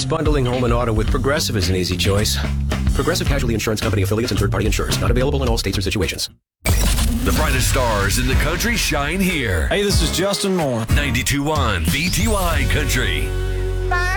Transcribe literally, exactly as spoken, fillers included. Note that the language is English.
Sometimes bundling home and auto with Progressive is an easy choice. Progressive Casualty Insurance Company affiliates and third-party insurers. Not available in all states or situations. The brightest stars in the country shine here. Hey, this is Justin Moore. ninety-two point one V T Y Country.